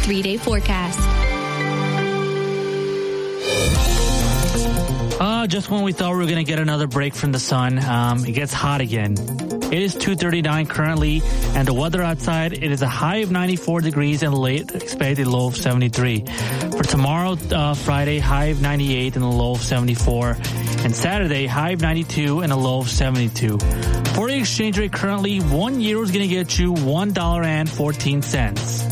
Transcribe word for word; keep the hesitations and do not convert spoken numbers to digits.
three-day forecast. Uh, just when we thought we were going to get another break from the sun, um, it gets hot again. It is two thirty-nine currently, and the weather outside, it is a high of ninety-four degrees and late expected low of seventy-three. For tomorrow, uh, Friday, high of ninety-eight and a low of seventy-four. And Saturday, high of ninety-two and a low of seventy-two. For the exchange rate currently, one euro is going to get you one dollar and fourteen cents.